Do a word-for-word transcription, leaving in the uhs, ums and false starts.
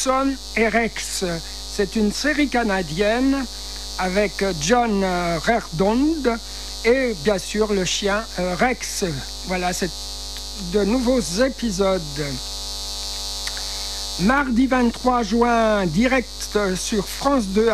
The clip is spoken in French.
Son et Rex. C'est une série canadienne avec John Redond et bien sûr le chien Rex. Voilà, c'est de nouveaux épisodes. Mardi vingt-trois juin, direct sur France deux